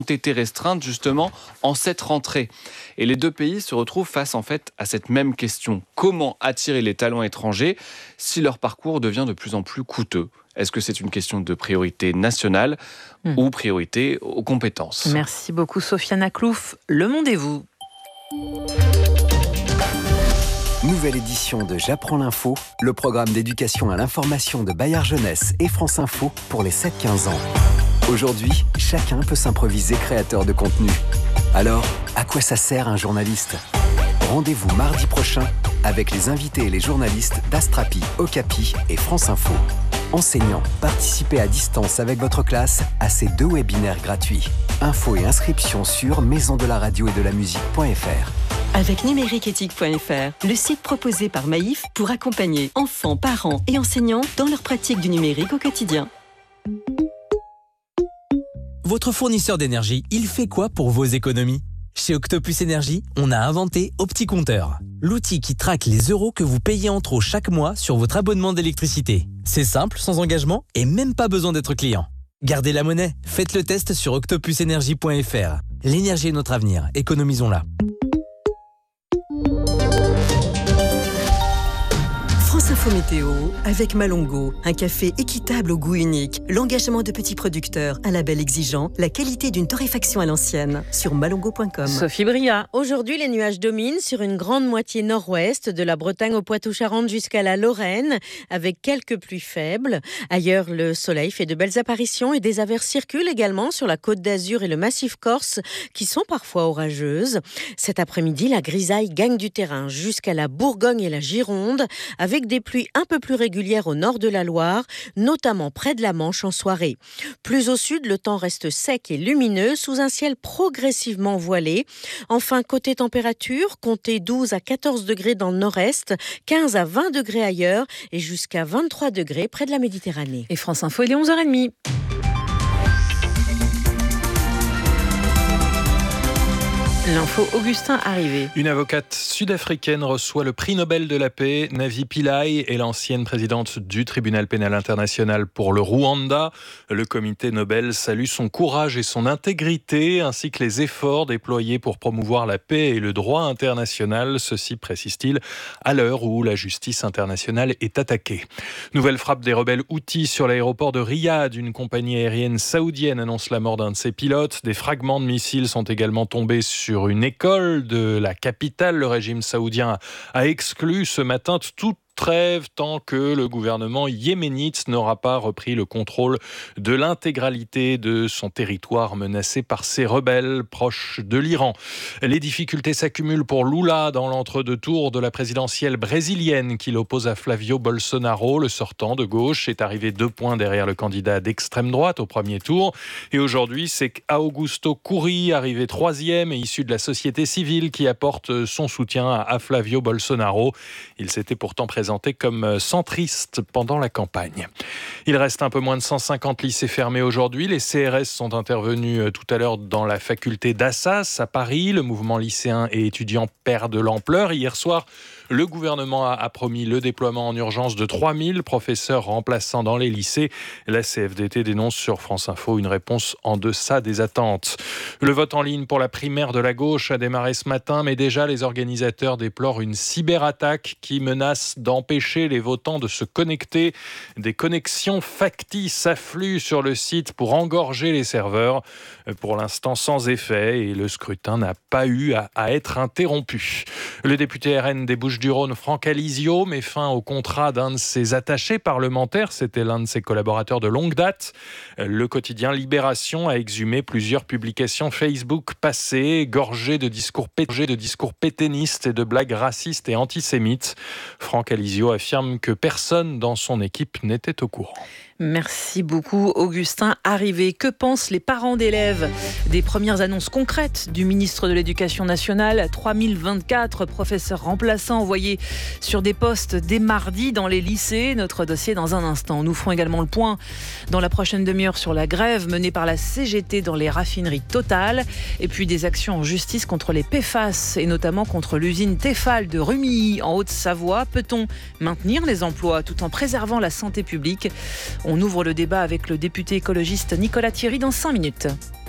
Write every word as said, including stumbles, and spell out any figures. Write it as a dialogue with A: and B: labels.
A: été restreintes justement en cette rentrée. Et les deux pays se retrouvent face en fait à cette même question. Comment attirer les talents étrangers si leur parcours devient de plus en plus coûteux ? Est-ce que c'est une question de priorité nationale mmh. ou priorité aux compétences ?
B: Merci beaucoup Sofiane Aklouf. Le Monde et vous.
C: Nouvelle édition de J'apprends l'info, le programme d'éducation à l'information de Bayard Jeunesse et France Info pour les sept quinze ans. Aujourd'hui, chacun peut s'improviser créateur de contenu. Alors, à quoi ça sert un journaliste ? Rendez-vous mardi prochain avec les invités et les journalistes d'Astrapi, Okapi et France Info. Enseignants, participez à distance avec votre classe à ces deux webinaires gratuits. Infos et inscriptions sur maison de la radio et de la musique point f r.
D: Avec numérique éthique point f r, le site proposé par Maïf pour accompagner enfants, parents et enseignants dans leur pratique du numérique au quotidien.
E: Votre fournisseur d'énergie, il fait quoi pour vos économies ? Chez Octopus Énergie, on a inventé OptiCompteur, l'outil qui traque les euros que vous payez en trop chaque mois sur votre abonnement d'électricité. C'est simple, sans engagement et même pas besoin d'être client. Gardez la monnaie, faites le test sur octopus énergie point f r. L'énergie est notre avenir, économisons-la.
D: France Info Météo avec Malongo, un café équitable au goût unique, l'engagement de petits producteurs, un label exigeant, la qualité d'une torréfaction à l'ancienne sur malongo point com.
B: Sophie Bria. Aujourd'hui, les nuages dominent sur une grande moitié nord-ouest, de la Bretagne au Poitou-Charentes jusqu'à la Lorraine, avec quelques pluies faibles. Ailleurs, le soleil fait de belles apparitions et des averses circulent également sur la Côte d'Azur et le Massif corse, qui sont parfois orageuses. Cet après-midi, la grisaille gagne du terrain jusqu'à la Bourgogne et la Gironde, avec des pluies un peu plus régulières au nord de la Loire, notamment près de la Manche en soirée. Plus au sud, le temps reste sec et lumineux, sous un ciel progressivement voilé. Enfin, côté température, comptez douze à quatorze degrés dans le nord-est, quinze à vingt degrés ailleurs et jusqu'à vingt-trois degrés près de la Méditerranée. Et France Info, il est onze heures trente. L'info Augustin arrivé.
F: Une avocate sud-africaine reçoit le prix Nobel de la paix. Navi Pillay est l'ancienne présidente du tribunal pénal international pour le Rwanda. Le comité Nobel salue son courage et son intégrité, ainsi que les efforts déployés pour promouvoir la paix et le droit international. Ceci, précise-t-il, à l'heure où la justice internationale est attaquée. Nouvelle frappe des rebelles Houthis sur l'aéroport de Riyad. Une compagnie aérienne saoudienne annonce la mort d'un de ses pilotes. Des fragments de missiles sont également tombés sur Sur une école de la capitale. Le régime saoudien a exclu ce matin toute trêve tant que le gouvernement yéménite n'aura pas repris le contrôle de l'intégralité de son territoire menacé par ces rebelles proches de l'Iran. Les difficultés s'accumulent pour Lula dans l'entre-deux tours de la présidentielle brésilienne qui l'oppose à Flavio Bolsonaro. Le sortant de gauche est arrivé deux points derrière le candidat d'extrême droite au premier tour. Et aujourd'hui, c'est Augusto Cury, arrivé troisième et issu de la société civile, qui apporte son soutien à Flavio Bolsonaro. Il s'était pourtant présenté comme centriste pendant la campagne. Il reste un peu moins de cent cinquante lycées fermés aujourd'hui. Les C R S sont intervenus tout à l'heure dans la faculté d'Assas à Paris. Le mouvement lycéen et étudiant perd de l'ampleur. Hier soir, le gouvernement a promis le déploiement en urgence de trois mille professeurs remplaçants dans les lycées. La C F D T dénonce sur France Info une réponse en deçà des attentes. Le vote en ligne pour la primaire de la gauche a démarré ce matin, mais déjà les organisateurs déplorent une cyberattaque qui menace d'empêcher les votants de se connecter. Des connexions factices affluent sur le site pour engorger les serveurs. Pour l'instant sans effet, et le scrutin n'a pas eu à, à être interrompu. Le député R N des Bouches-du-Rhône, Franck Alizio, met fin au contrat d'un de ses attachés parlementaires. C'était l'un de ses collaborateurs de longue date. Le quotidien Libération a exhumé plusieurs publications Facebook passées, gorgées de discours, gorgées de discours pétainistes et de blagues racistes et antisémites. Franck Alizio affirme que personne dans son équipe n'était au courant.
B: Merci beaucoup Augustin Arrivé. Que pensent les parents d'élèves des premières annonces concrètes du ministre de l'Éducation nationale ? trois mille vingt-quatre professeurs remplaçants envoyés sur des postes dès mardi dans les lycées. Notre dossier dans un instant. Nous ferons également le point dans la prochaine demi-heure sur la grève menée par la C G T dans les raffineries Total. Et puis des actions en justice contre les P F A S et notamment contre l'usine Tefal de Rumilly en Haute-Savoie. Peut-on maintenir les emplois tout en préservant la santé publique ? On ouvre le débat avec le député écologiste Nicolas Thierry dans cinq minutes.